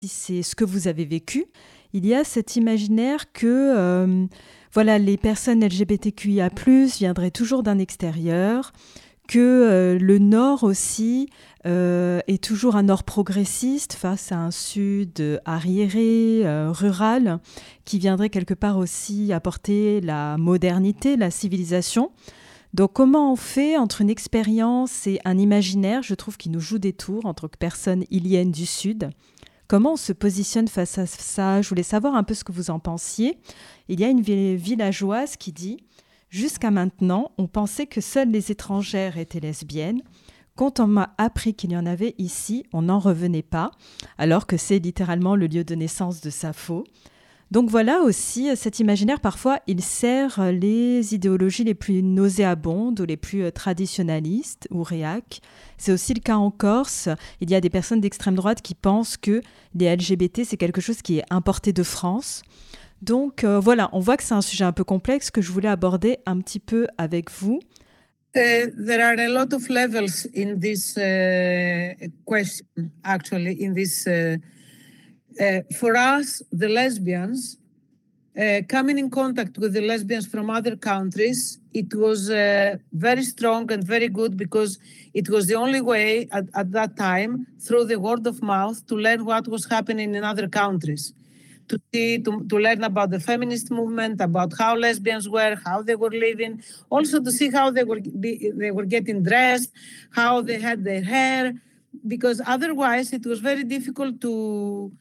si c'est ce que vous avez vécu, il y a cet imaginaire que les personnes LGBTQIA+, viendraient toujours d'un extérieur, que le Nord aussi est toujours un Nord progressiste face à un Sud arriéré, rural, qui viendrait quelque part aussi apporter la modernité, la civilisation. Donc comment on fait entre une expérience et un imaginaire, je trouve, qui nous joue des tours en tant que personne ilienne du Sud. Comment on se positionne face à ça? Je voulais savoir un peu ce que vous en pensiez. Il y a une villageoise qui dit « Jusqu'à maintenant, on pensait que seules les étrangères étaient lesbiennes. Quand on m'a appris qu'il y en avait ici, on n'en revenait pas, alors que c'est littéralement le lieu de naissance de Sappho. » Donc voilà aussi, cet imaginaire, parfois, il sert les idéologies les plus nauséabondes ou les plus traditionnalistes ou réac. C'est aussi le cas en Corse. Il y a des personnes d'extrême droite qui pensent que les LGBT, c'est quelque chose qui est importé de France. Donc on voit que c'est un sujet un peu complexe que je voulais aborder un petit peu avec vous. There are a lot of levels in this question, actually, in this... for us, the lesbians, coming in contact with the lesbians from other countries, it was very strong and very good because it was the only way at that time, through the word of mouth, to learn what was happening in other countries, to learn about the feminist movement, about how lesbians were, how they were living, also to see how they were getting dressed, how they had their hair, because otherwise it was very difficult to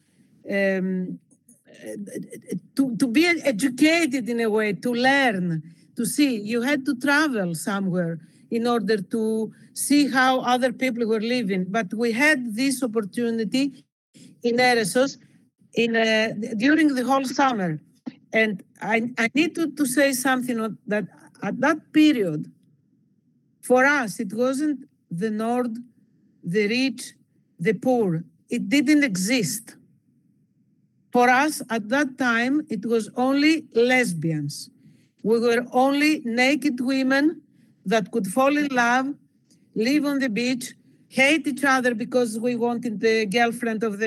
be educated in a way, to learn, to see. You had to travel somewhere in order to see how other people were living. But we had this opportunity in Eresos during the whole summer. And I need to say something that at that period, for us, it wasn't the North, the rich, the poor. It didn't exist. For us, at that time, it was only lesbians. We were only naked women that could fall in love, live on the beach, hate each other because we wanted the girlfriend of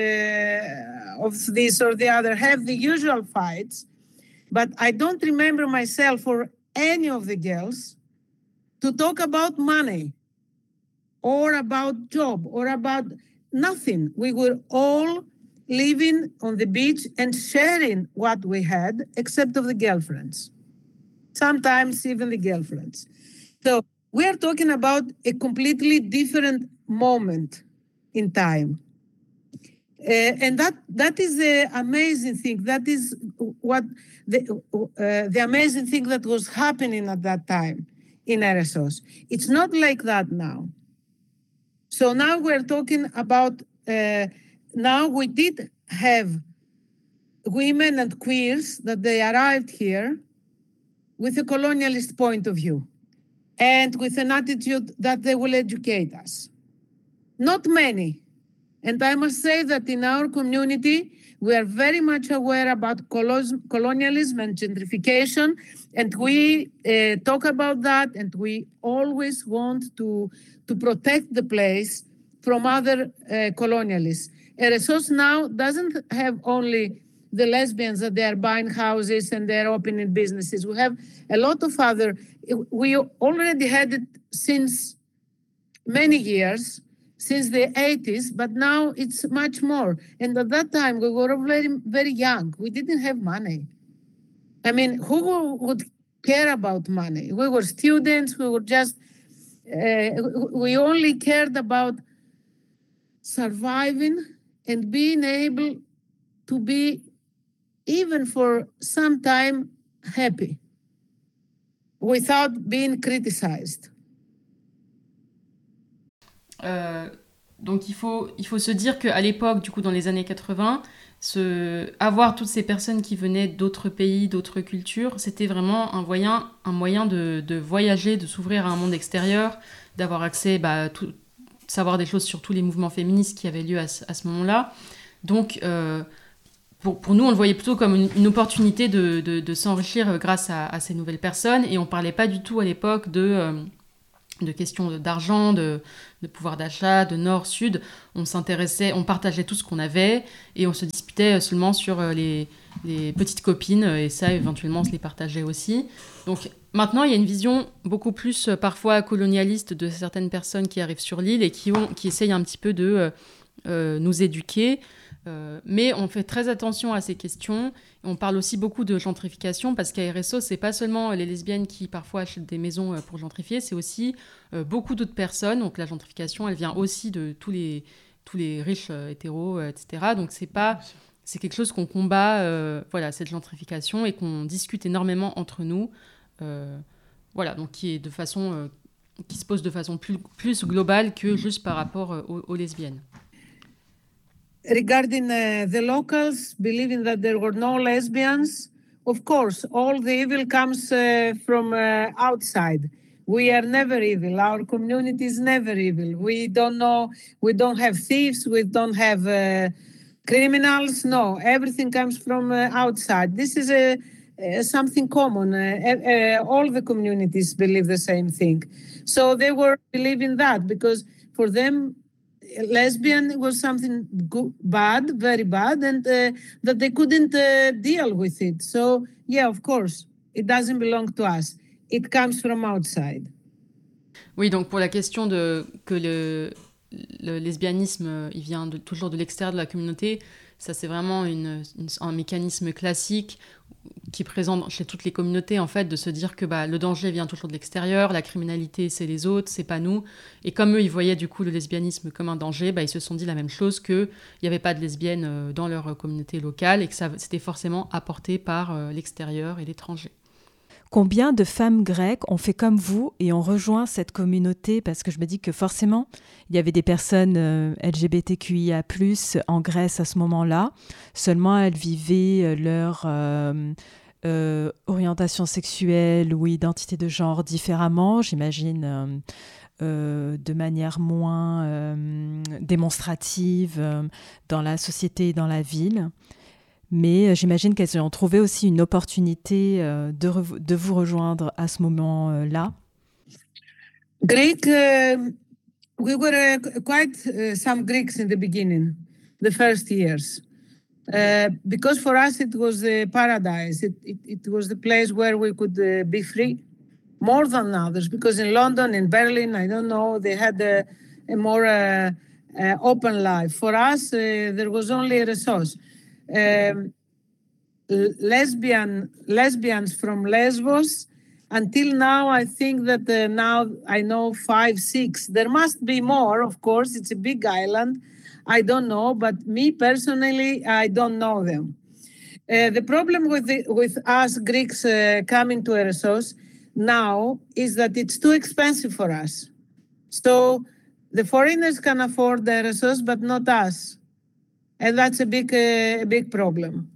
this or the other, have the usual fights. But I don't remember myself or any of the girls to talk about money or about job or about nothing. We were all living on the beach and sharing what we had, except of the girlfriends. Sometimes even the girlfriends. So we are talking about a completely different moment in time. And that is the amazing thing. That is what the amazing thing that was happening at that time in Eresos. It's not like that now. So now we're talking about, now we did have women and queers that they arrived here with a colonialist point of view and with an attitude that they will educate us. Not many. And I must say that in our community, we are very much aware about colonialism and gentrification, and we talk about that, and we always want to protect the place from other colonialists. Eresos now doesn't have only the lesbians that they are buying houses and they're opening businesses. We have a lot of other, we already had it since many years, since the 80s, but now it's much more. And at that time, we were very, very young. We didn't have money. I mean, who would care about money? We were students. We were just, we only cared about surviving and being able to be, even for some time, happy without being criticized. Donc il faut se dire qu'à l'époque, du coup dans les années 80, avoir toutes ces personnes qui venaient d'autres pays, d'autres cultures, c'était vraiment un moyen de voyager, de s'ouvrir à un monde extérieur, d'avoir accès, savoir des choses sur tous les mouvements féministes qui avaient lieu à ce moment-là. Donc pour nous, on le voyait plutôt comme une opportunité de s'enrichir grâce à ces nouvelles personnes, et on parlait pas du tout à l'époque de questions d'argent, de pouvoir d'achat, de nord, sud. On s'intéressait, on partageait tout ce qu'on avait et on se disputait seulement sur les petites copines et ça, éventuellement, on se les partageait aussi. Donc maintenant, il y a une vision beaucoup plus parfois colonialiste de certaines personnes qui arrivent sur l'île et qui essayent un petit peu de nous éduquer. Mais on fait très attention à ces questions. On parle aussi beaucoup de gentrification parce qu'à RSO, c'est pas seulement les lesbiennes qui parfois achètent des maisons pour gentrifier, c'est aussi beaucoup d'autres personnes. Donc la gentrification, elle vient aussi de tous les riches hétéros, etc. Donc c'est quelque chose qu'on combat, voilà, cette gentrification et qu'on discute énormément entre nous. Voilà, donc qui se pose de façon plus globale que juste par rapport aux lesbiennes. Regarding the locals believing that there were no lesbians, of course, all the evil comes from outside. We are never evil. Our community is never evil. We don't know, we don't have thieves, we don't have criminals. No, everything comes from outside. This is something common. All the communities believe the same thing. So they were believing that because for them, lesbian was something bad, very bad, and that they couldn't deal with it. So, yeah, of course, it doesn't belong to us. It comes from outside. Oui, donc pour la question que le lesbianisme, il vient toujours de l'extérieur de la communauté, ça c'est vraiment un mécanisme classique qui est présent chez toutes les communautés, en fait, de se dire que le danger vient toujours de l'extérieur, la criminalité c'est les autres, c'est pas nous. Et comme eux, ils voyaient du coup le lesbianisme comme un danger, ils se sont dit la même chose, qu'il n'y avait pas de lesbiennes dans leur communauté locale et que c'était forcément apporté par l'extérieur et l'étranger. Combien de femmes grecques ont fait comme vous et ont rejoint cette communauté? Parce que je me dis que forcément, il y avait des personnes LGBTQIA+, en Grèce à ce moment-là. Seulement, elles vivaient leur orientation sexuelle ou identité de genre différemment, j'imagine, de manière moins démonstrative dans la société et dans la ville. Mais j'imagine qu'elles ont trouvé aussi une opportunité de vous rejoindre à ce moment-là. Greek, we were quite some Greeks in the beginning, the first years. Because for us it was a paradise. It was the place where we could be free, more than others. Because in London, in Berlin, I don't know, they had a more open life. For us, there was only a resource. Lesbians from Lesbos, until now, I think that now I know 5, 6. There must be more, of course. It's a big island. I don't know, but me personally, I don't know them. The problem with us Greeks coming to Eresos now is that it's too expensive for us. So the foreigners can afford Eresos, but not us. And that's a big problem.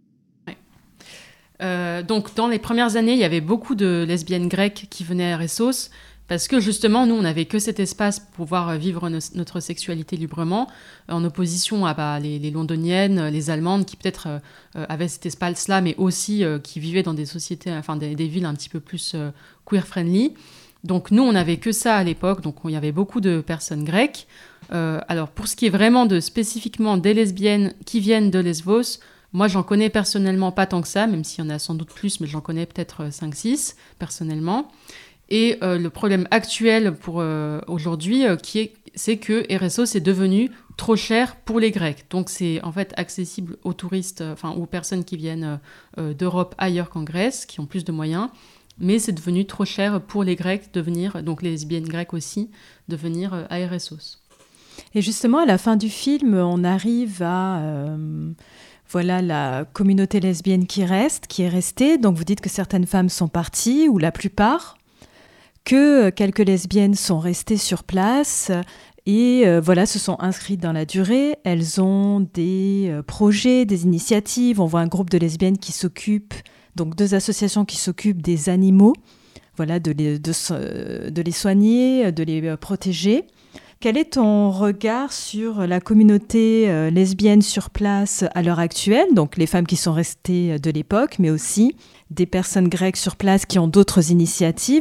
Donc, dans les premières années, il y avait beaucoup de lesbiennes grecques qui venaient à Ressos parce que, justement, nous, on n'avait que cet espace pour pouvoir vivre notre sexualité librement, en opposition à les londoniennes, les allemandes, qui peut-être avaient cet espace-là, mais aussi qui vivaient dans des sociétés, enfin des villes un petit peu plus queer-friendly. Donc, nous, on n'avait que ça à l'époque, donc il y avait beaucoup de personnes grecques. Alors, pour ce qui est vraiment spécifiquement des lesbiennes qui viennent de Lesbos, moi, j'en connais personnellement pas tant que ça, même s'il y en a sans doute plus, mais j'en connais peut-être 5-6 personnellement. Et le problème actuel pour aujourd'hui, c'est que Eresos est devenu trop cher pour les Grecs. Donc, c'est en fait accessible aux touristes, aux personnes qui viennent d'Europe ailleurs qu'en Grèce, qui ont plus de moyens. Mais c'est devenu trop cher pour les Grecs de venir, donc les lesbiennes grecques aussi, de venir à Eresos. Et justement, à la fin du film, on arrive à... Voilà la communauté lesbienne qui est restée. Donc vous dites que certaines femmes sont parties, ou la plupart, que quelques lesbiennes sont restées sur place et se sont inscrites dans la durée. Elles ont des projets, des initiatives. On voit un groupe de lesbiennes qui s'occupent, donc 2 associations qui s'occupent des animaux, de les soigner, de les protéger. Quel est ton regard sur la communauté lesbienne sur place à l'heure actuelle, donc les femmes qui sont restées de l'époque, mais aussi des personnes grecques sur place qui ont d'autres initiatives?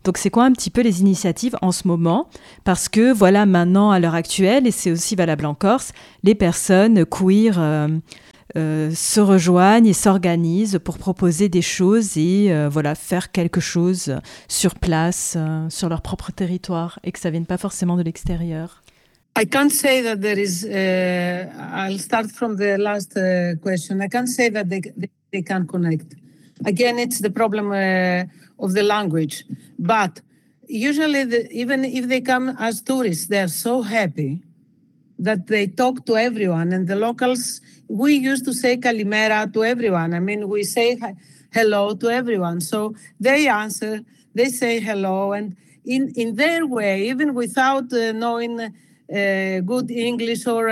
Donc c'est quoi un petit peu les initiatives en ce moment? Parce que voilà, maintenant, à l'heure actuelle, et c'est aussi valable en Corse, les personnes queer se rejoignent et s'organisent pour proposer des choses et voilà, faire quelque chose sur place, sur leur propre territoire, et que ça ne vienne pas forcément de l'extérieur. I can't say that there is, I'll start from the last question. I can't say that they can connect. Again, it's the problem of the language. But usually, even if they come as tourists, they're so happy that they talk to everyone. And the locals, we used to say kalimera to everyone. I mean, we say hello to everyone. So they answer, they say hello. And in their way, even without knowing good English or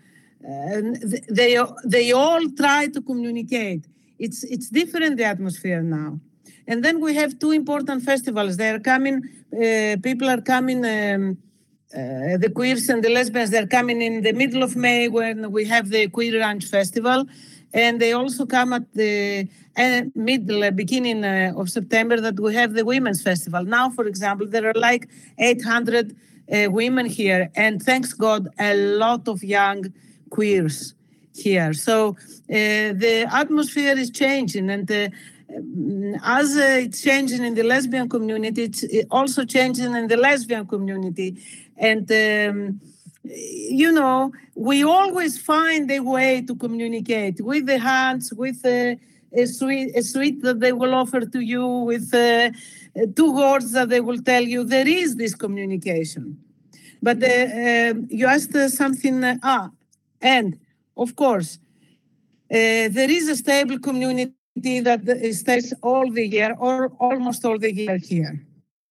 they all try to communicate. It's different, the atmosphere now. And then we have two important festivals. They are coming, people are coming, the queers and the lesbians, they're coming in the middle of May when we have the Queer Ranch Festival. And they also come at the beginning of September that we have the Women's Festival. Now, for example, there are like 800 women here, and thanks God, a lot of young queers here. So the atmosphere is changing, and as it's changing in the lesbian community, it's also changing in the lesbian community. And, we always find a way to communicate with the hands, with a sweet that they will offer to you, with two words that they will tell you. There is this communication. But you asked something, and of course, there is a stable community that stays all the year or almost all the year here.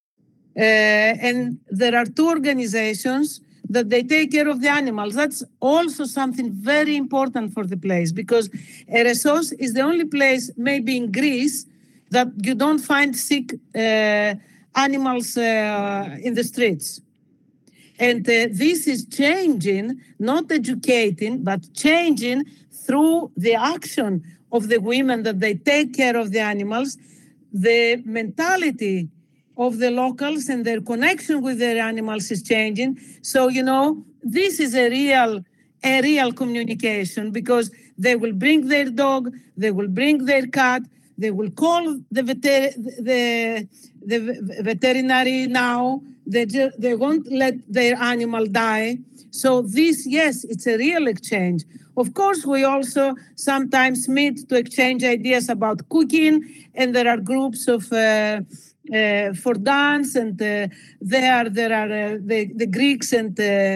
And there are two organizations that they take care of the animals. That's also something very important for the place, because Eresos is the only place, maybe in Greece, that you don't find sick animals in the streets. And this is changing, not educating, but changing through the action of the women that they take care of the animals, the mentality of the locals and their connection with their animals is changing. So, this is a real communication, because they will bring their dog, they will bring their cat, they will call the veterinary now. They won't let their animal die. So this, yes, it's a real exchange. Of course, we also sometimes meet to exchange ideas about cooking, and there are groups of for dance, and there are the Greeks and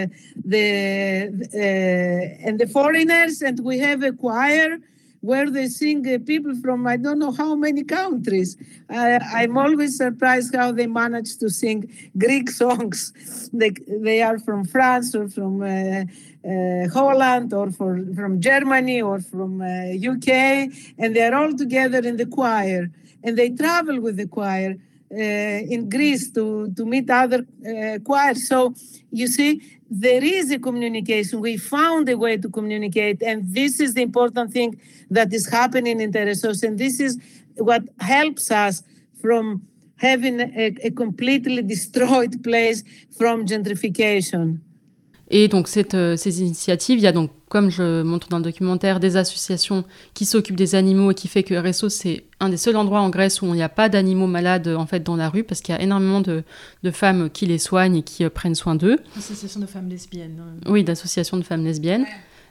the foreigners, and we have a choir where they sing people from I don't know how many countries. I'm always surprised how they manage to sing Greek songs. They are from France or from Holland or from Germany or from UK, and they're all together in the choir. And they travel with the choir in Greece to meet other choirs. So you see, there is a communication. We found a way to communicate, and this is the important thing that is happening in Teresos, and this is what helps us from having a completely destroyed place from gentrification. Et donc ces initiatives, il y a donc, comme je montre dans le documentaire, des associations qui s'occupent des animaux, et qui fait que Eresos, c'est un des seuls endroits en Grèce où il n'y a pas d'animaux malades en fait dans la rue, parce qu'il y a énormément de femmes qui les soignent et qui prennent soin d'eux. Association de femmes lesbiennes. Oui, d'associations de femmes lesbiennes.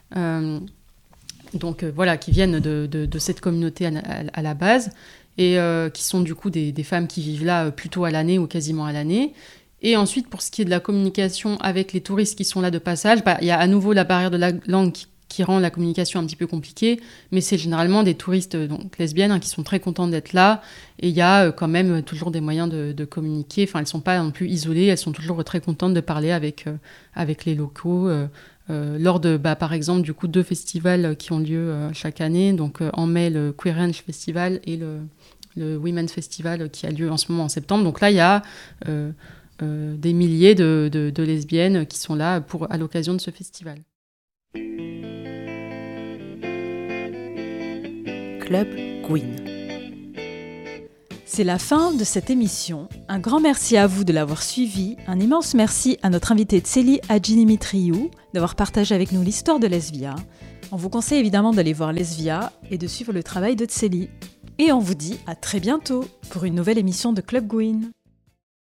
Donc voilà, qui viennent de cette communauté à la base, et qui sont du coup des femmes qui vivent là plutôt à l'année ou quasiment à l'année. Et ensuite, pour ce qui est de la communication avec les touristes qui sont là de passage, il y a à nouveau la barrière de la langue qui rend la communication un petit peu compliquée, mais c'est généralement des touristes donc lesbiennes qui sont très contentes d'être là, et il y a quand même toujours des moyens de communiquer. Enfin, elles ne sont pas non plus isolées, elles sont toujours très contentes de parler avec les locaux. Lors de, par exemple, du coup, 2 festivals qui ont lieu chaque année. Donc en mai, le Queer Ranch Festival et le Women's Festival qui a lieu en ce moment en septembre. Donc là, il y a des milliers de lesbiennes qui sont là à l'occasion de ce festival. Club Queen. C'est la fin de cette émission Un grand merci à vous de l'avoir suivi, un immense merci à notre invitée Tseli Hadjidimitriou d'avoir partagé avec nous l'histoire de Lesvia. On vous conseille évidemment d'aller voir Lesvia et de suivre le travail de Tseli. Et on vous dit à très bientôt pour une nouvelle émission de Club Gwyn.